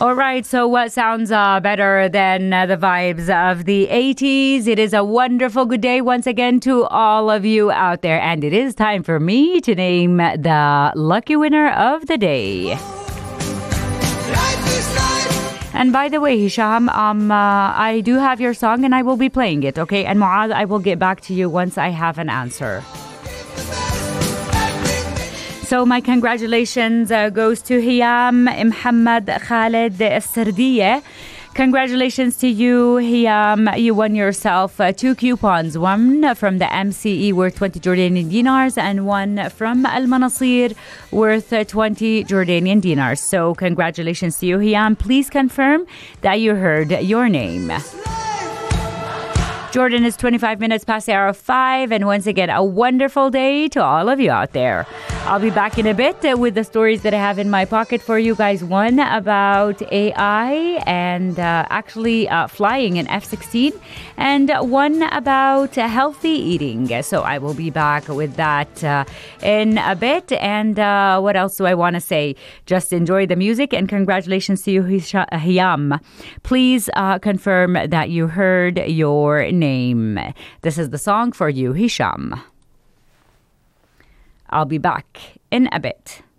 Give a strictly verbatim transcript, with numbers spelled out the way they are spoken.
All right, so what sounds uh, better than uh, the vibes of the eighties? It is a wonderful good day once again to all of you out there. And it is time for me to name the lucky winner of the day. And by the way, Hisham, um, uh, I do have your song and I will be playing it, okay? And Muad, I will get back to you once I have an answer. So my congratulations uh, goes to Hiyam Muhammad Khalid Sardiye. Congratulations to you, Hiyam. You won yourself uh, two coupons. One from the M C E worth twenty Jordanian dinars and one from Al Manasir worth uh, twenty Jordanian dinars. So congratulations to you, Hiyam. Please confirm that you heard your name. Jordan is twenty-five minutes past the hour of five. And once again, a wonderful day to all of you out there. I'll be back in a bit with the stories that I have in my pocket for you guys. One about A I and uh, actually uh, flying an F sixteen. And one about uh, healthy eating. So I will be back with that uh, in a bit. And uh, what else do I want to say? Just enjoy the music and congratulations to you, Hiyam. Please uh, confirm that you heard your name. This is the song for you, Hisham. I'll be back in a bit.